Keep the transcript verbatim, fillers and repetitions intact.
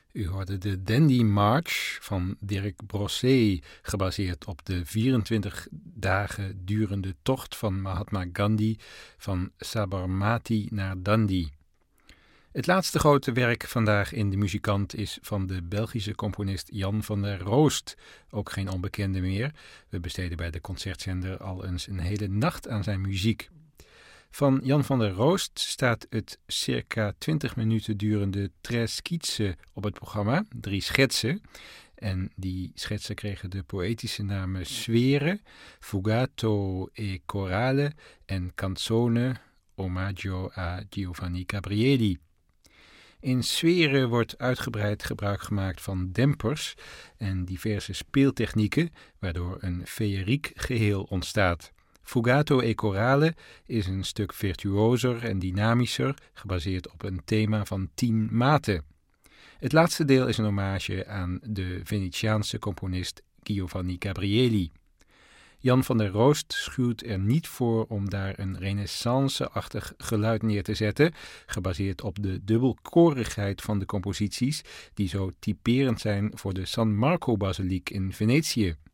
U hoorde de Dandy March van Dirk Brossé, gebaseerd op de vierentwintig dagen durende tocht van Mahatma Gandhi van Sabarmati naar Dandi. Het laatste grote werk vandaag in De Muzikant is van de Belgische componist Jan van der Roost, ook geen onbekende meer. We besteden bij de concertzender al eens een hele nacht aan zijn muziek. Van Jan van der Roost staat het circa twintig minuten durende Tres Skizzen op het programma, drie schetsen. En die schetsen kregen de poëtische namen Sfere, Fugato e Corale en Canzone, omaggio a Giovanni Gabrieli. In Sfere wordt uitgebreid gebruik gemaakt van dempers en diverse speeltechnieken, waardoor een feeriek geheel ontstaat. Fugato e Corale is een stuk virtuozer en dynamischer, gebaseerd op een thema van tien maten. Het laatste deel is een hommage aan de Venetiaanse componist Giovanni Gabrieli. Jan van der Roost schuwt er niet voor om daar een renaissance-achtig geluid neer te zetten, gebaseerd op de dubbelkorigheid van de composities, die zo typerend zijn voor de San Marco-basiliek in Venetië.